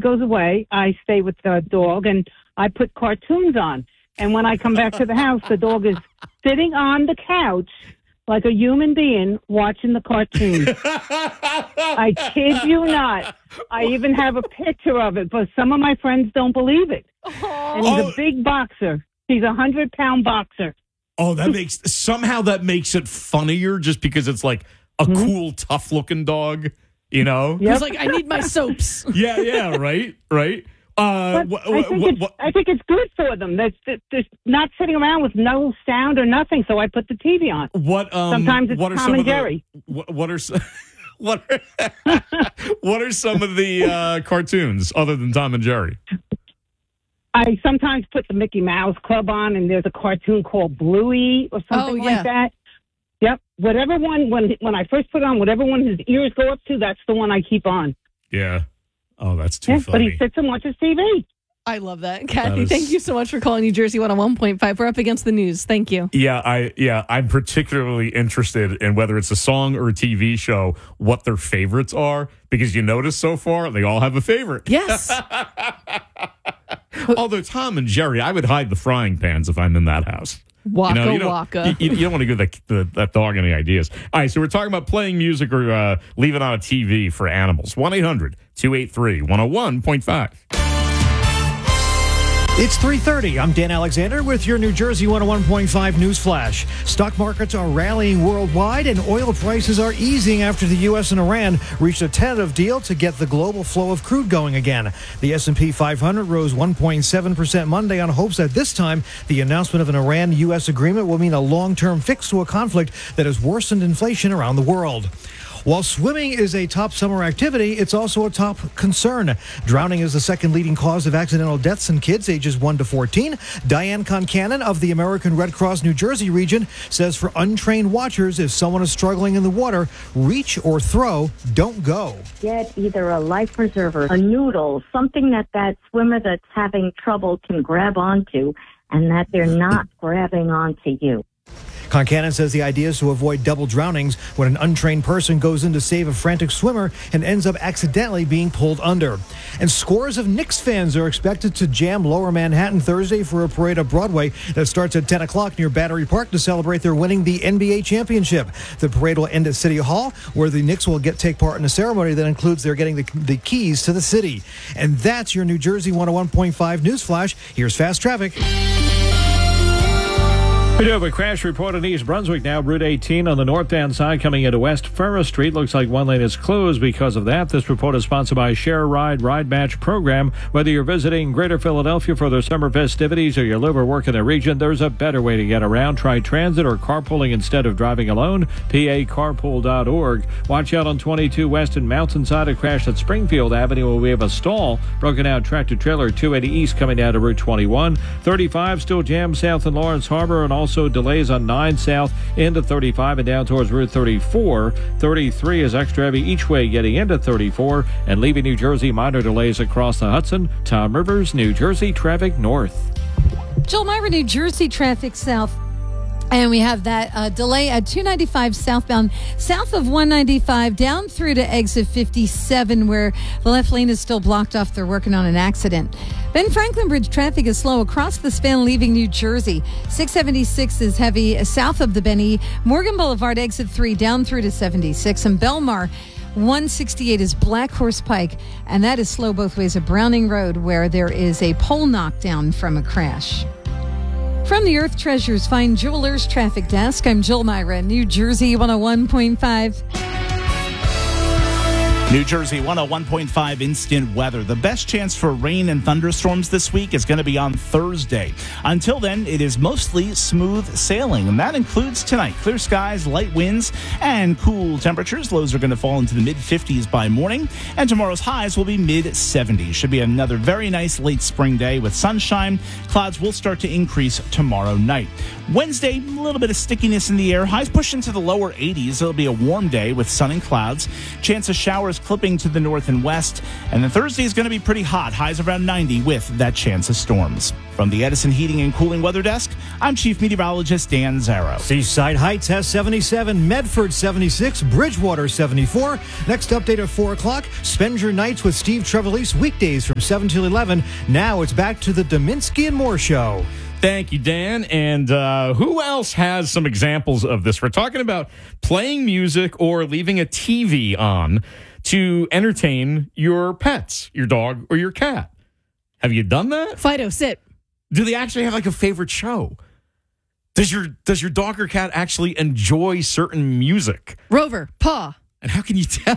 goes away, I stay with the dog, and I put cartoons on. And when I come back to the house, the dog is sitting on the couch like a human being watching the cartoons. I kid you not. I even have a picture of it, but some of my friends don't believe it. And he's a big boxer. He's a 100-pound boxer. Oh, that makes it funnier just because it's like a cool, tough-looking dog, you know? Yep. He's like, I need my soaps. Yeah, right. I think it's good for them. They're not sitting around with no sound or nothing, so I put the TV on. Sometimes it's Tom and Jerry. What are some of the cartoons other than Tom and Jerry? I sometimes put the Mickey Mouse Club on, and there's a cartoon called Bluey or something like that. Yep. Whatever one, when I first put on, whatever one his ears go up to, that's the one I keep on. Yeah. Oh, that's too funny. But he sits and watches TV. I love that. Kathy, thank you so much for calling New Jersey 101.5. We're up against the news. Thank you. I'm particularly interested in whether it's a song or a TV show, what their favorites are, because you notice so far, they all have a favorite. Yes. Although Tom and Jerry, I would hide the frying pans if I'm in that house. Waka. You don't want to give that dog any ideas. All right, so we're talking about playing music or leaving on a TV for animals. 1-800-283-101.5. It's 3:30. I'm Dan Alexander with your New Jersey 101.5 News Flash. Stock markets are rallying worldwide and oil prices are easing after the U.S. and Iran reached a tentative deal to get the global flow of crude going again. The S&P 500 rose 1.7% Monday on hopes that this time the announcement of an Iran-U.S. agreement will mean a long-term fix to a conflict that has worsened inflation around the world. While swimming is a top summer activity, it's also a top concern. Drowning is the second leading cause of accidental deaths in kids ages 1 to 14. Diane Concannon of the American Red Cross New Jersey region says for untrained watchers, if someone is struggling in the water, reach or throw, don't go. Get either a life preserver, a noodle, something that swimmer that's having trouble can grab onto, and that they're not grabbing onto you. Concannon says the idea is to avoid double drownings when an untrained person goes in to save a frantic swimmer and ends up accidentally being pulled under. And scores of Knicks fans are expected to jam Lower Manhattan Thursday for a parade up Broadway that starts at 10 o'clock near Battery Park to celebrate their winning the NBA championship. The parade will end at City Hall, where the Knicks will take part in a ceremony that includes their getting the keys to the city. And that's your New Jersey 101.5 News Flash. Here's Fast Traffic. We do have a crash report in East Brunswick now. Route 18 on the northbound side coming into West Ferris Street. Looks like one lane is closed because of that. This report is sponsored by Share Ride Match program. Whether you're visiting Greater Philadelphia for their summer festivities or you live or work in the region, there's a better way to get around. Try transit or carpooling instead of driving alone. PACarpool.org. Watch out on 22 West and Mountainside. A crash at Springfield Avenue where we have a stall. Broken out tractor trailer 280 East coming down to Route 21. 35 still jammed south in Lawrence Harbor, and also delays on 9 south into 35 and down towards Route 34. 33 is extra heavy each way getting into 34 and leaving New Jersey. Minor delays across the Hudson. Tom Rivers, New Jersey traffic north. Joel Myra, New Jersey traffic south. And we have that delay at 295 southbound, south of 195, down through to exit 57, where the left lane is still blocked off. They're working on an accident. Ben Franklin Bridge traffic is slow across the span leaving New Jersey. 676 is heavy south of the Benny. Morgan Boulevard, exit 3, down through to 76. And Belmar, 168 is Black Horse Pike, and that is slow both ways of Browning Road, where there is a pole knockdown from a crash. From the Earth Treasures Fine Jewelers Traffic Desk, I'm Jill Myra, New Jersey 101.5. New Jersey 101.5 instant weather. The best chance for rain and thunderstorms this week is going to be on Thursday. Until then, it is mostly smooth sailing, and that includes tonight. Clear skies, light winds, and cool temperatures. Lows are going to fall into the mid-50s by morning, and tomorrow's highs will be mid-70s. Should be another very nice late spring day with sunshine. Clouds will start to increase tomorrow night. Wednesday, a little bit of stickiness in the air. Highs push into the lower 80s. It'll be a warm day with sun and clouds. Chance of showers flipping to the north and west. And then Thursday is going to be pretty hot, highs around 90 with that chance of storms. From the Edison Heating and Cooling Weather Desk, I'm Chief Meteorologist Dan Zarrow. Seaside Heights has 77, Medford 76, Bridgewater 74. Next update at 4 o'clock. Spend your nights with Steve Trevelise weekdays from 7 till 11. Now it's back to the Dominski and Moore Show. Thank you, Dan. And who else has some examples of this? We're talking about playing music or leaving a TV on to entertain your pets, your dog or your cat. Have you done that? Fido, sit. Do they actually have like a favorite show? Does your dog or cat actually enjoy certain music? Rover, paw. And how can you tell?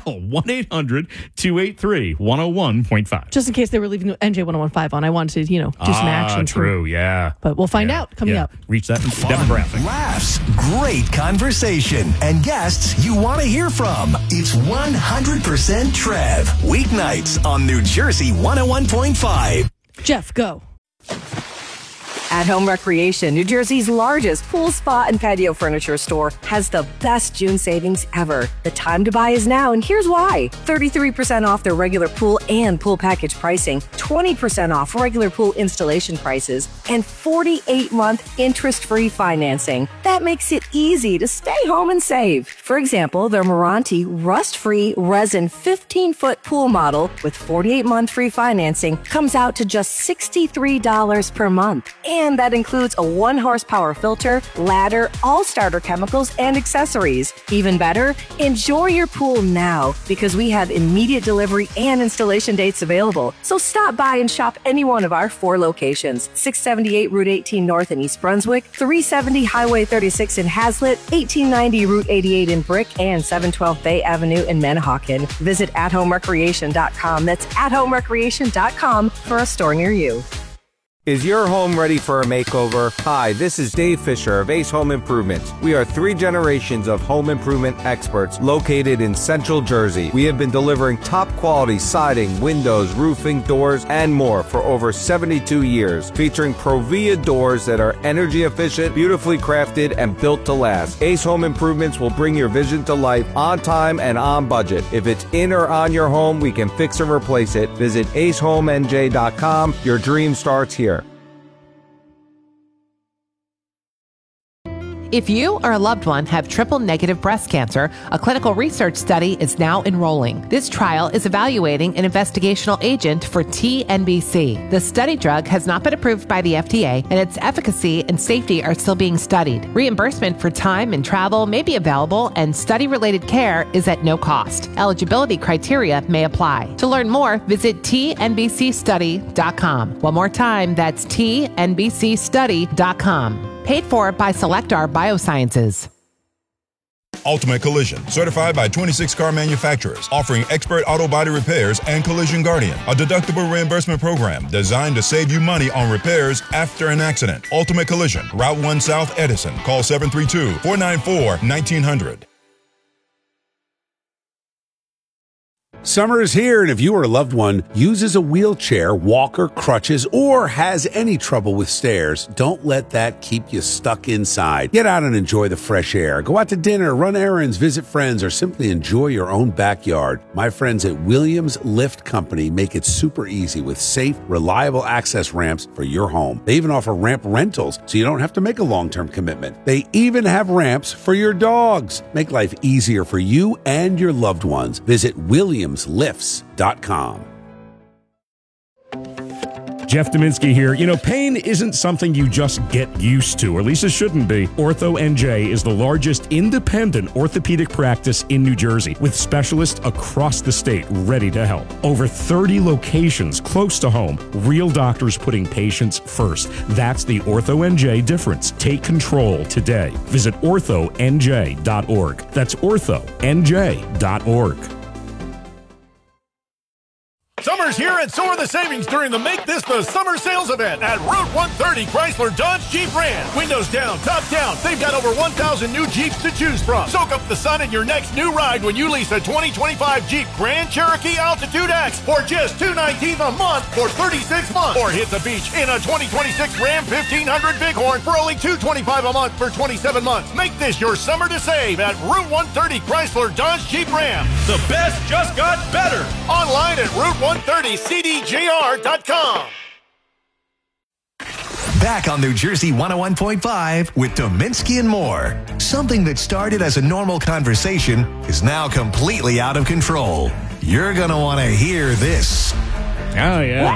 1-800-283-101.5. Just in case they were leaving NJ 1015 on, I wanted to, do some action. True, yeah. But we'll find out coming up. Reach that demographic. Laughs, great conversation, and guests you want to hear from. It's 100% Trev. Weeknights on New Jersey 101.5. Jeff, go. At Home Recreation, New Jersey's largest pool, spa, and patio furniture store, has the best June savings ever. The time to buy is now, and here's why. 33% off their regular pool and pool package pricing, 20% off regular pool installation prices, and 48-month interest-free financing. That makes it easy to stay home and save. For example, their Meranti rust-free resin 15-foot pool model with 48-month free financing comes out to just $63 per month. And that includes a 1-horsepower filter, ladder, all starter chemicals, and accessories. Even better, enjoy your pool now because we have immediate delivery and installation dates available. So stop by and shop any one of our 4 locations: 678 Route 18 North in East Brunswick, 370 Highway 36 in Hazlet, 1890 Route 88 in Brick, and 712 Bay Avenue in Manahawkin. Visit athomerecreation.com. That's athomerecreation.com for a store near you. Is your home ready for a makeover? Hi, this is Dave Fisher of Ace Home Improvements. We are 3 generations of home improvement experts located in Central Jersey. We have been delivering top quality siding, windows, roofing, doors, and more for over 72 years, featuring Provia doors that are energy efficient, beautifully crafted, and built to last. Ace Home Improvements will bring your vision to life on time and on budget. If it's in or on your home, we can fix or replace it. Visit acehomenj.com. Your dream starts here. If you or a loved one have triple-negative breast cancer, a clinical research study is now enrolling. This trial is evaluating an investigational agent for TNBC. The study drug has not been approved by the FDA, and its efficacy and safety are still being studied. Reimbursement for time and travel may be available, and study-related care is at no cost. Eligibility criteria may apply. To learn more, visit tnbcstudy.com. One more time, that's tnbcstudy.com. Paid for by Selectar Biosciences. Ultimate Collision, certified by 26 car manufacturers, offering expert auto body repairs and Collision Guardian, a deductible reimbursement program designed to save you money on repairs after an accident. Ultimate Collision, Route 1 South Edison. Call 732-494-1900. Summer is here, and if you or a loved one uses a wheelchair, walker, crutches, or has any trouble with stairs, don't let that keep you stuck inside. Get out and enjoy the fresh air. Go out to dinner, run errands, visit friends, or simply enjoy your own backyard. My friends at Williams Lift Company make it super easy with safe, reliable access ramps for your home. They even offer ramp rentals, so you don't have to make a long-term commitment. They even have ramps for your dogs. Make life easier for you and your loved ones. Visit williamslifts.com. Jeff Dominski here. You know, pain isn't something you just get used to, or at least it shouldn't be. Ortho NJ is the largest independent orthopedic practice in New Jersey, with specialists across the state ready to help. Over 30 locations close to home, real doctors putting patients first. That's the Ortho NJ difference. Take control today. Visit orthonj.org. That's orthonj.org. Summer's Summer's here, and so are the savings during the Make This the Summer Sales event at Route 130 Chrysler Dodge Jeep Ram. Windows down, top down. They've got over 1,000 new Jeeps to choose from. Soak up the sun in your next new ride when you lease a 2025 Jeep Grand Cherokee Altitude X for just $219 a month for 36 months. Or hit the beach in a 2026 Ram 1500 Bighorn for only $225 a month for 27 months. Make this your summer to save at Route 130 Chrysler Dodge Jeep Ram. The best just got better. Online at Route130CDJR.com. Back on New Jersey 101.5 with Dominski and more. Something that started as a normal conversation is now completely out of control. You're going to want to hear this. Oh, yeah.